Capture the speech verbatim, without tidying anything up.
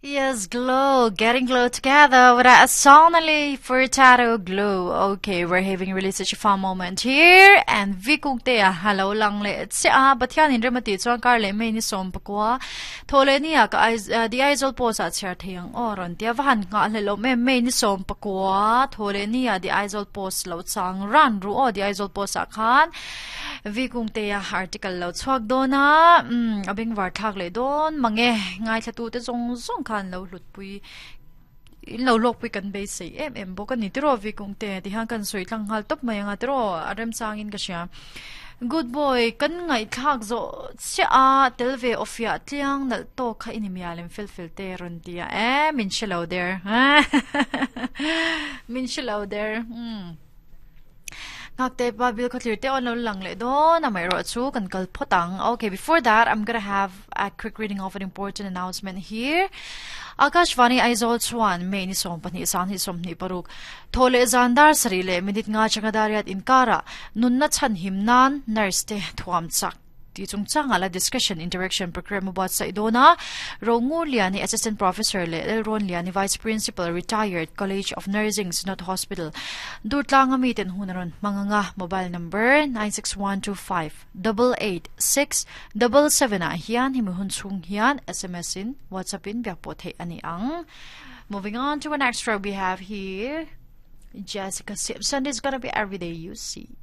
Yes, glow, getting glow together with a sonally furtado glow. Okay, we're having really such a fun moment here, and vi kung te a hello lang le si a but yan indra mati chuan kar le me ni som pakwa thole ni a ka di aizol po sa char thiang oron tia van nga le lo me me ni som pakwa thole ni a di aizol post lo chang ran ru o di aizol post a khan vi kung te a article lo chwak do na um abing war thak le don mange ngai thatu te zong zong khan lo lut pui lo lok pui kan be sei em em bo kan ni tro vi kung te ti hang kan soi tlang hal top mai nga tro arem changin ka sha good boy kan ngai thak zo sia a telve ofia tliang nal to kha inimialem fel fel te ron dia eh min shelo there min shelo there hmm Nakte pa bil ko clear te on lo lang le do na may ro chu kan kal potang. Okay, before that I'm gonna have a quick reading of an important announcement here. Akashvani Aizol Chuan may ni som pani san hi som ni paruk thole zandar sarile minit nga changadariat inkara nun na chan himnan nurse te thuam chak ti chung changa la discussion interaction program about sa idona Rongu Liani assistant professor le Ron Liani vice principal retired College of Nursing Sinot Hospital dutlang amitin hunaron mga nga mobile number nine six one two five eight eight six seven seven a hiyan himuhun chung hiyan S M S in WhatsApp in biakpot he ani ang. Moving on to an extra we have here Jessica Simpson is gonna be everyday you see.